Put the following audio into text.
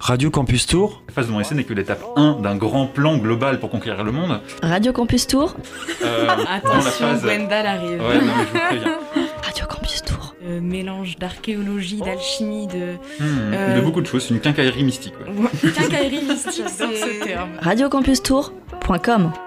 Radio Campus Tour. La phase de mon essai n'est que l'étape 1 d'un grand plan global pour conquérir le monde. Radio Campus Tour. Attention, Gwendal arrive. Ouais, non, mais je vous préviens. Radio Campus Tour. Mélange d'archéologie, d'alchimie, de... De beaucoup de choses, c'est une quincaillerie mystique. Ouais. Quincaillerie mystique, c'est ce terme. Radiocampustour.com